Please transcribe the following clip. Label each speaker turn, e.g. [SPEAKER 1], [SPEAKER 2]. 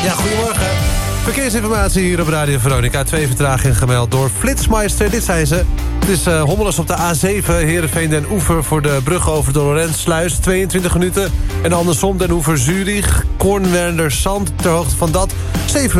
[SPEAKER 1] Ja, goedemorgen. Verkeersinformatie hier op Radio Veronica. 2 vertragingen gemeld door Flitsmeister. Dit zijn ze. Het is hommeles op de A7, Heerenveen Den Oever... voor de brug over de Lorentzsluis, 22 minuten. En andersom Den Oever Zurich, Kornwerder Zand... ter hoogte van dat, 7